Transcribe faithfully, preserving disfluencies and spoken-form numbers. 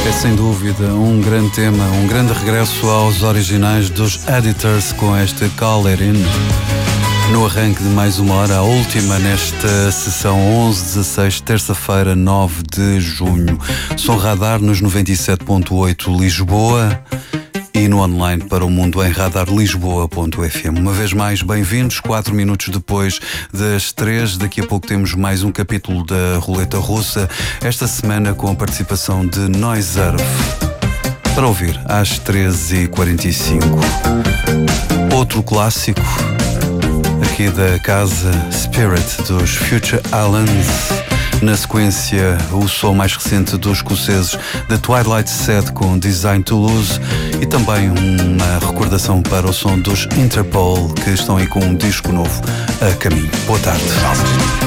É sem dúvida um grande tema, um grande regresso aos originais dos Editors com este Call It In. No arranque de mais uma hora, a última nesta sessão onze dezasseis, terça-feira, nove de junho. Som Radar nos noventa e sete ponto oito Lisboa e no online para o mundo em radar lisboa ponto f m. Uma vez mais, bem-vindos, quatro minutos depois das três. Daqui a pouco temos mais um capítulo da Roleta Russa, esta semana com a participação de Noiserve, para ouvir às treze e quarenta e cinco. Outro clássico aqui da casa, Spirit, dos Future Islands. Na sequência, o som mais recente dos escoceses The Twilight Set com Design to Lose e também uma recordação para o som dos Interpol, que estão aí com um disco novo a caminho. Boa tarde.